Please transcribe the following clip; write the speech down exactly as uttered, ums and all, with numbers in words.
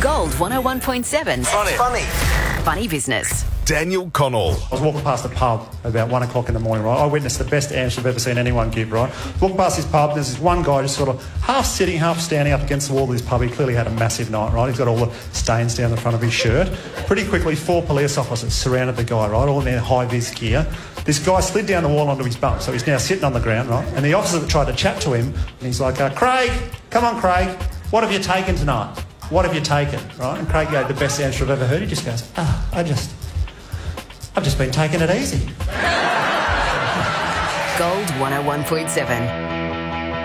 Gold one oh one point seven. Funny. Funny. Funny business. Daniel Connell. I was walking past the pub about one o'clock in the morning, right? I witnessed the best answer I've ever seen anyone give, right? Walking past this pub, there's this one guy just sort of half sitting, half standing up against the wall of this pub. He clearly had a massive night, right? He's got all the stains down the front of his shirt. Pretty quickly, four police officers surrounded the guy, right? All in their high-vis gear. This guy slid down the wall onto his bunk, so he's now sitting on the ground, right? And the officer tried to chat to him, and he's like, uh, Craig, come on, Craig, what have you taken tonight? What have you taken, right? And Craig gave the best answer I've ever heard. He just goes, ah, I just... I've just been taking it easy. Gold one oh one point seven.